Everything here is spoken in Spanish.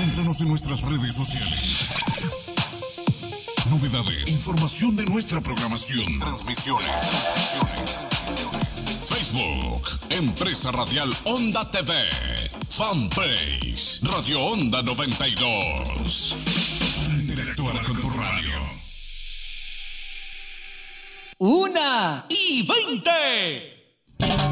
Encuéntranos en nuestras redes sociales. Novedades, información de nuestra programación, transmisiones. Facebook, Empresa Radial Onda TV. Fanpage, Radio Onda 92. Para interactuar con tu radio. 1 y 20.